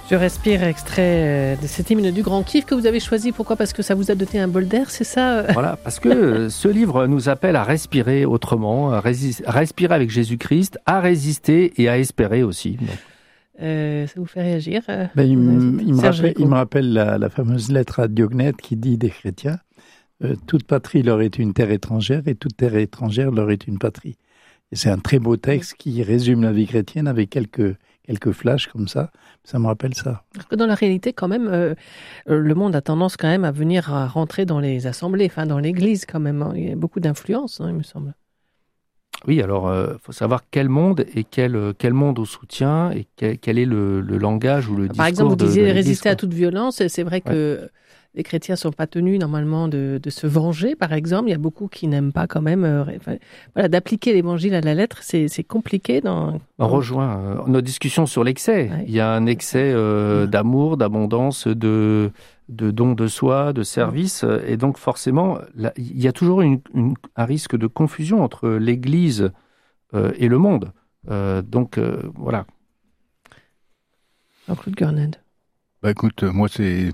Je respire, extrait de cet hymne du Grand Kiff que vous avez choisi. Pourquoi ? Parce que ça vous a donné un bol d'air, c'est ça ? Voilà, parce que ce livre nous appelle à respirer autrement, à respirer avec Jésus-Christ, à résister et à espérer aussi. Donc. Ça vous fait réagir il me rappelle la fameuse lettre à Diognète qui dit des chrétiens toute patrie leur est une terre étrangère et toute terre étrangère leur est une patrie. Et c'est un très beau texte qui résume la vie chrétienne avec quelques flashs comme ça. Ça me rappelle ça. Dans la réalité, quand même, le monde a tendance quand même à rentrer dans les assemblées, enfin dans l'église quand même. Il y a beaucoup d'influence, il me semble. Oui, alors faut savoir quel monde et quel monde on soutient et quel est le langage ou le discours. Par exemple, vous disiez de résister à toute violence. Et c'est vrai que les chrétiens ne sont pas tenus normalement de se venger, par exemple. Il y a beaucoup qui n'aiment pas quand même. D'appliquer l'évangile à la lettre, c'est compliqué. On rejoint nos discussions sur l'excès. Ouais. Il y a un excès d'amour, d'abondance, de don de soi, de service. Et donc forcément, il y a toujours un risque de confusion entre l'Église et le monde. Voilà. Jean-Claude Gurned. Écoute, moi c'est...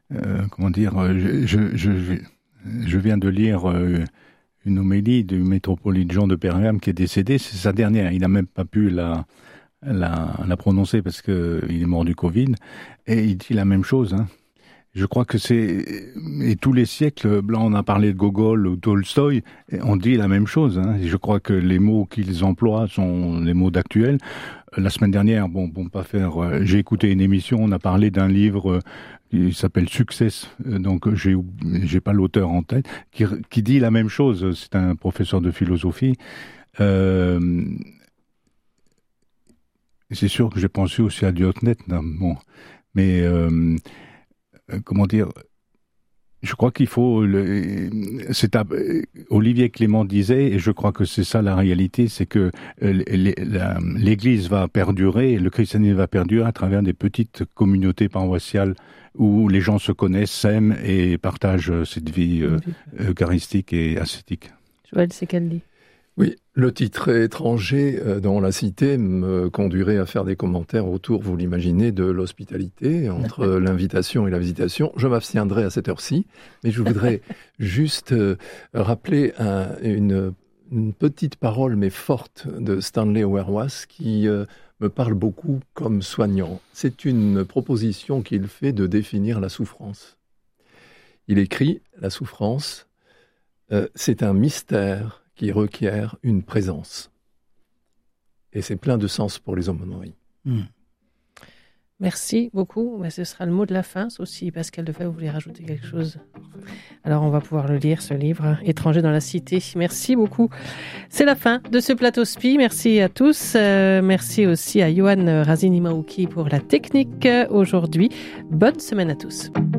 je viens de lire une homélie du métropolite Jean de Pergame qui est décédé. C'est sa dernière. Il n'a même pas pu la prononcer parce que il est mort du Covid. Et il dit la même chose. Je crois que et tous les siècles, là on a parlé de Gogol ou Tolstoï, on dit la même chose. Et je crois que les mots qu'ils emploient sont les mots d'actuel. La semaine dernière, j'ai écouté une émission, on a parlé d'un livre qui s'appelle Success, donc j'ai pas l'auteur en tête, qui dit la même chose. C'est un professeur de philosophie. C'est sûr que j'ai pensé aussi à Diotnet, mais comment dire, je crois qu'il faut... Olivier Clément disait, et je crois que c'est ça la réalité, c'est que l'Église va perdurer, le christianisme va perdurer à travers des petites communautés paroissiales où les gens se connaissent, s'aiment et partagent cette vie eucharistique et ascétique. Joël Secaldi. Oui, le titre étranger dans la cité me conduirait à faire des commentaires autour, vous l'imaginez, de l'hospitalité, entre l'invitation et la visitation. Je m'abstiendrai à cette heure-ci, mais je voudrais juste rappeler une petite parole, mais forte, de Stanley Hauerwas, qui me parle beaucoup comme soignant. C'est une proposition qu'il fait de définir la souffrance. Il écrit « La souffrance, c'est un mystère qui requiert une présence. » Et c'est plein de sens pour les aumôneries. Merci beaucoup. Ce sera le mot de la fin, sauf si Pascal Defay voulait rajouter quelque chose. Alors on va pouvoir le lire, ce livre, Étranger dans la cité. Merci beaucoup. C'est la fin de ce plateau SPI. Merci à tous. Merci aussi à Yohan Razini Maouki pour la technique aujourd'hui. Bonne semaine à tous.